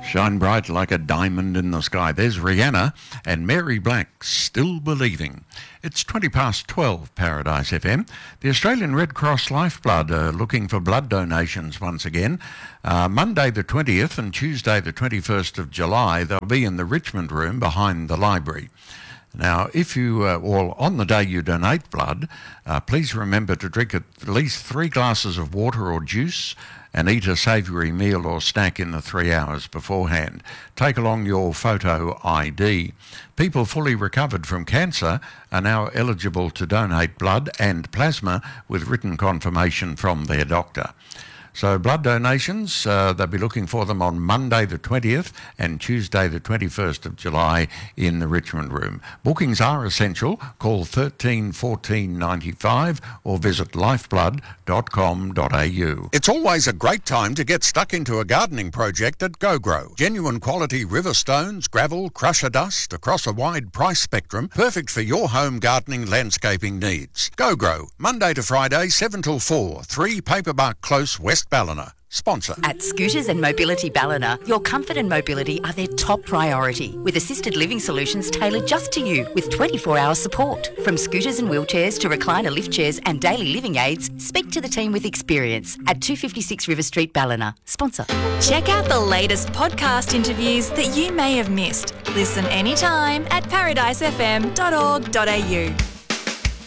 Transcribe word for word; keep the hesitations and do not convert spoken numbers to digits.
Shine bright like a diamond in the sky. There's Rihanna and Mary Black, Still Believing. It's twenty past twelve, Paradise F M. The Australian Red Cross Lifeblood are looking for blood donations once again. Uh, Monday the twentieth and Tuesday the twenty-first of July, they'll be in the Richmond Room behind the library. Now, if you, uh, or on the day you donate blood, uh, please remember to drink at least three glasses of water or juice and eat a savoury meal or snack in the three hours beforehand. Take along your photo I D. People fully recovered from cancer are now eligible to donate blood and plasma with written confirmation from their doctor. So blood donations, uh, they'll be looking for them on Monday the twentieth and Tuesday the twenty-first of July in the Richmond Room. Bookings are essential. Call thirteen fourteen ninety-five or visit lifeblood dot com dot a u. It's always a great time to get stuck into a gardening project at GoGrow. Genuine quality river stones, gravel, crusher dust across a wide price spectrum, perfect for your home gardening landscaping needs. GoGrow, Monday to Friday, seven till four, three Paperbark Close, West Ballina. Sponsor. At Scooters and Mobility Ballina, your comfort and mobility are their top priority, with assisted living solutions tailored just to you with twenty-four hour support. From scooters and wheelchairs to recliner lift chairs and daily living aids, speak to the team with experience at two fifty-six River Street, Ballina. Sponsor. Check out the latest podcast interviews that you may have missed. Listen anytime at paradise f m dot org dot a u.